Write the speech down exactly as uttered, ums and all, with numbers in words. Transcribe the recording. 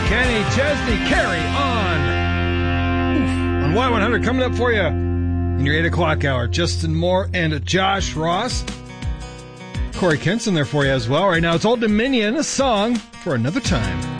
Kenny Chesney, Carry On. Oof. On Y one hundred, coming up for you in your eight o'clock hour. Justin Moore and Josh Ross. Corey Kenson there for you as well. Right now, it's Old Dominion, a song for another time.